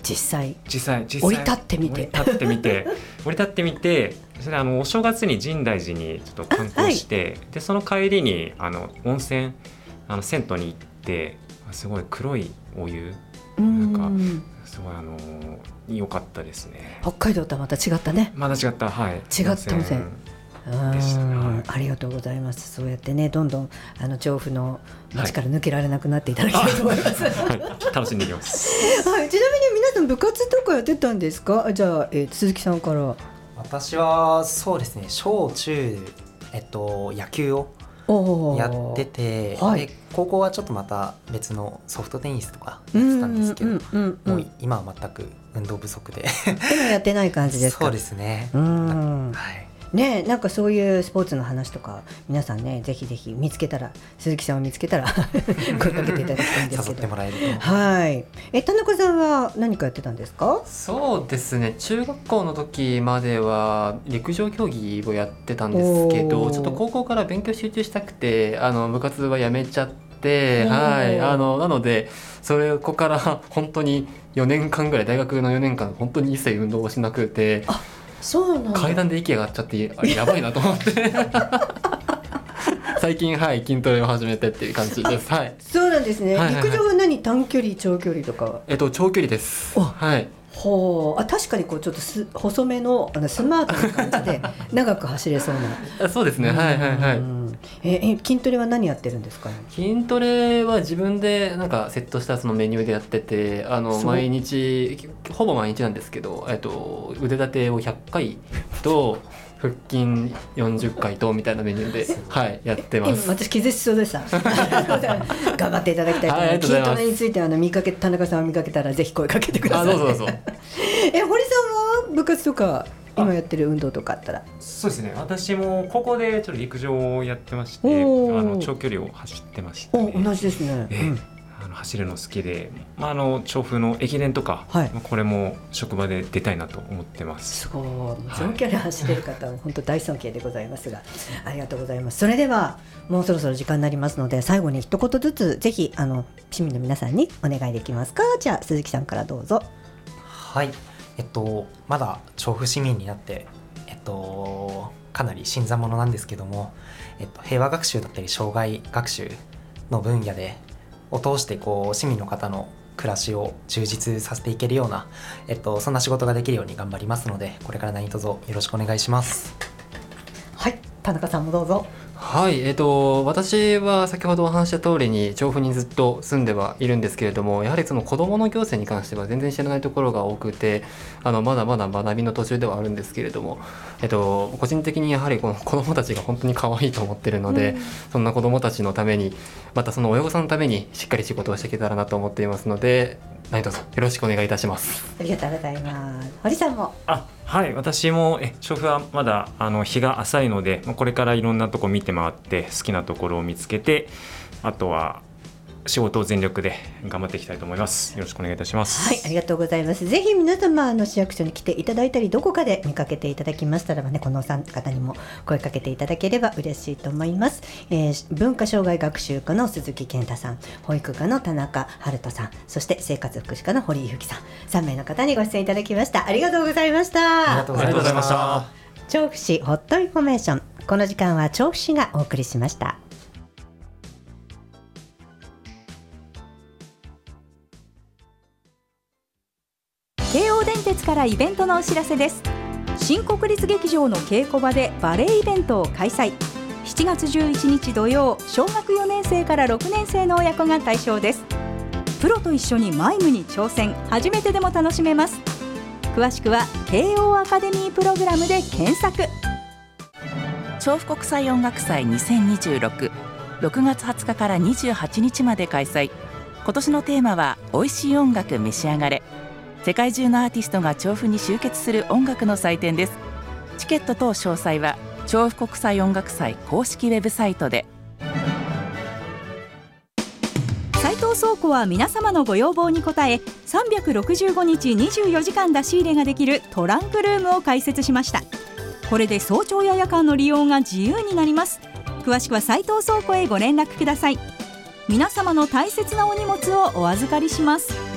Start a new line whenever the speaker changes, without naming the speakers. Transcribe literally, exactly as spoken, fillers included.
実際
実際実際
降り立ってみて
降り立ってみて降り立ってみてそれあのお正月に深大寺にちょっと観光して、はい、でその帰りにあの温泉あの銭湯に行ってすごい黒いお湯なんかすごいあの良かったですね。
北海道とはまた違ったね。
まだ違った、はい、
違った温泉でしたね、はい、ありがとうございます。そうやってねどんどんあの調布の街から抜けられなくなっていただきたいと思います、はい、
楽しんでいきます、
はい、ちなみに皆さん部活とかやってたんですか？じゃあ、えー、鈴木さんから。
私はそうですね小中、えっと、野球をやってて、はい、で高校はちょっとまた別のソフトテニスとかやってたんですけど、うんうんうんうん、もう今は全く運動不足で
今やってない感じですか？
そうですね、
うん、はいね、なんかそういうスポーツの話とか皆さんねぜひぜひ見つけたら鈴木さんを見つけたら声かけていただきたいんですけど
誘ってもらえると。
はい。え田中さんは何かやってたんですか？
そうですね中学校の時までは陸上競技をやってたんですけどちょっと高校から勉強集中したくてあの部活はやめちゃってはい、あのなのでそれここから本当によねんかんぐらい大学のよねんかん本当に一切運動をしなくて
あそうなんだ
階段で息が上がっちゃってあれやばいなと思って最近、はい、筋トレを始めてっていう感じです、はい、
そうなんですね、
はいはいはい、
陸上は何短距離長距離とか？
えっと長距離です。はい。
ほうあ確かにこうちょっとす細め の, あのスマートな感じで長く走れそうな
そうですねはいはいはい。
ええ筋トレは何やってるんですかね？
筋トレは自分でなんかセットしたそのメニューでやっててあの毎日ほぼ毎日なんですけど、えっと、腕立てをひゃっかいと腹筋よんじゅっかいとみたいなメニューで、はい、やってます。
私気絶しそうでした頑張っていただきたいと思います、はい、筋トレについてあの見かけ田中さんを見かけたらぜひ声かけてください。
あどうぞどうぞ
え堀さんは部活とか今やってる運動とかあったら？
そうですね私もここでちょっと陸上をやってましてあの長距離を走ってまして、ね、
お同じですね、
えーうんあの走るの好きで、まあ、あの調布の駅伝とか、はい、これも職場で出たいなと思ってます。
すごい長距離走れる方は本当大尊敬でございますがありがとうございます。それではもうそろそろ時間になりますので最後に一言ずつぜひあの市民の皆さんにお願いできますか？じゃあ鈴木さんからどうぞ。
はいえっとまだ調布市民になってえっとかなり新参者なんですけども、えっと、平和学習だったり障害学習の分野でを通してこう市民の方の暮らしを充実させていけるような、えっと、そんな仕事ができるように頑張りますのでこれから何卒よろしくお願いします。
はい田中さんもどうぞ。
はい、えーと、私は先ほどお話した通りに調布にずっと住んではいるんですけれどもやはりその子どもの行政に関しては全然知らないところが多くてあのまだまだ学びの途中ではあるんですけれども、えーと、個人的にやはりこの子どもたちが本当に可愛いと思ってるので、うん、そんな子どもたちのためにまたその親御さんのためにしっかり仕事をしていけたらなと思っていますので何卒よろしくお願いいたします。
ありがとうございます。堀さんも。
あはい私もえ調布はまだあの日が浅いのでこれからいろんなとこ見て回って好きなところを見つけてあとは仕事を全力で頑張っていきたいと思います。よろしくお願いいたします。
はいありがとうございます。ぜひ皆様の市役所に来ていただいたりどこかで見かけていただきましたらばねこのお三方にも声かけていただければ嬉しいと思います、えー、文化障害学習課の鈴木健太さん保育課の田中春人さんそして生活福祉課の堀井由紀さんさんめいの方にご出演いただきました。ありがとうございました。
ありがとうございました。
調布市ホットインフォメーションこの時間は調布市がお送りしました。
京王電鉄からイベントのお知らせです。新国立劇場の稽古場でバレエイベントを開催。しちがつじゅういちにち土曜小学よねんせいからろくねんせいの親子が対象です。プロと一緒にマイムに挑戦初めてでも楽しめます。詳しくは慶応アカデミープログラムで検索。
調布国際音楽祭にせんにじゅうろく ろくがつはつかからにじゅうはちにちまで開催。今年のテーマは美味しい音楽召し上がれ。世界中のアーティストが調布に集結する音楽の祭典です。チケット等詳細は調布国際音楽祭公式ウェブサイトで。
斉藤倉庫は皆様のご要望に応えさんびゃくろくじゅうごにちにじゅうよじかん出し入れができるトランクルームを開設しました。これで早朝や夜間の利用が自由になります。詳しくは斉藤倉庫へご連絡ください。皆様の大切なお荷物をお預かりします。